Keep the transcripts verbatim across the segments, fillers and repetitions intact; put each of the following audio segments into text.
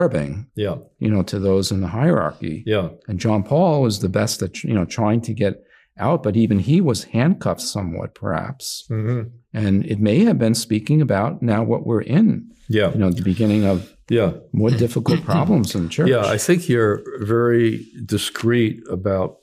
disturbing, Yeah. you know, to those in the hierarchy. Yeah. And John Paul was the best at, you know, trying to get out, but even he was handcuffed somewhat, perhaps. Mm-hmm. And it may have been speaking about now what we're in, Yeah. you know, the beginning of Yeah. more difficult problems in the church. Yeah, I think you're very discreet about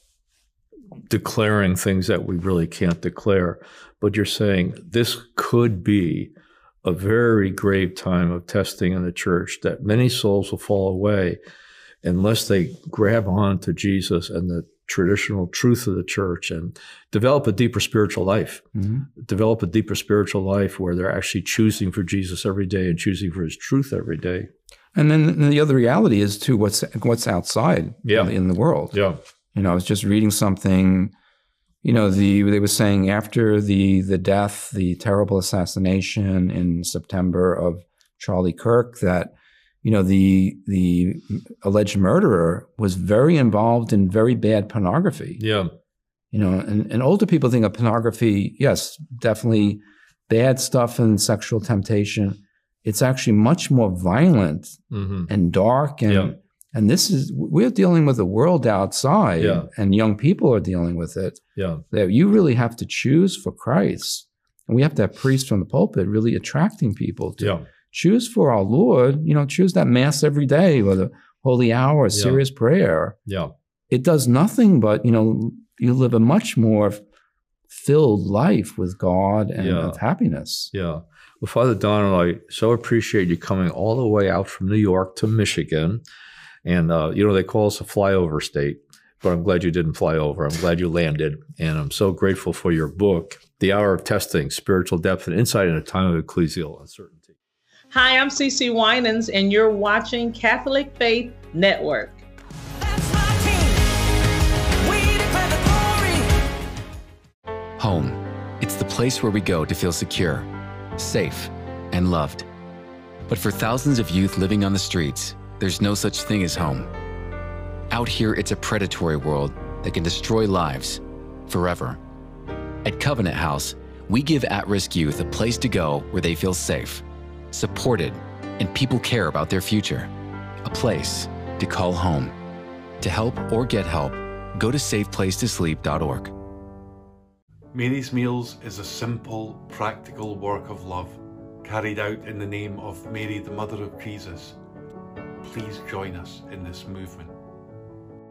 declaring things that we really can't declare, but you're saying this could be a very grave time of testing in the church, that many souls will fall away unless they grab on to Jesus and the traditional truth of the church and develop a deeper spiritual life, mm-hmm. develop a deeper spiritual life where they're actually choosing for Jesus every day and choosing for his truth every day. And then the other reality is too, what's what's outside yeah. in the world. Yeah. You know, I was just reading something, you know, the they were saying after the the death, the terrible assassination in September of Charlie Kirk, that, you know, the the alleged murderer was very involved in very bad pornography. Yeah. You know, and, and older people think of pornography, yes, definitely bad stuff and sexual temptation. It's actually much more violent mm-hmm. and dark. And, yeah. and this is, we're dealing with a world outside, yeah. and young people are dealing with it. Yeah. That you really have to choose for Christ. And we have to have priests from the pulpit really attracting people to yeah. choose for our Lord, you know, choose that mass every day or the holy hour, yeah. serious prayer. Yeah. It does nothing but, you know, you live a much more filled life with God and yeah. with happiness. Yeah. Well, Father Donald, I so appreciate you coming all the way out from New York to Michigan. And, uh, you know, they call us a flyover state, but I'm glad you didn't fly over. I'm glad you landed. And I'm so grateful for your book, The Hour of Testing, Spiritual Depth and Insight in a Time of Ecclesial Uncertainty. Hi, I'm Cece Winans, and you're watching Catholic Faith Network. Home. It's the place where we go to feel secure, safe, and loved. But for thousands of youth living on the streets, there's no such thing as home. Out here, it's a predatory world that can destroy lives forever. At Covenant House, we give at-risk youth a place to go where they feel safe, supported, and people care about their future. A place to call home. To help or get help, go to safe place to sleep dot org. Mary's Meals is a simple, practical work of love carried out in the name of Mary, the Mother of Jesus. Please join us in this movement.